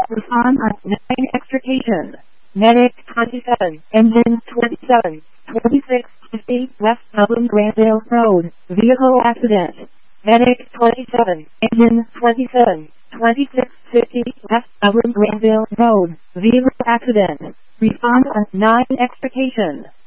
Respond on 9 extrication. Medic 27, engine 27, 2650 West Dublin Granville Road, vehicle accident. Medic 27, engine 27, 2650 West Dublin Granville Road, vehicle accident. Respond on 9 extrication.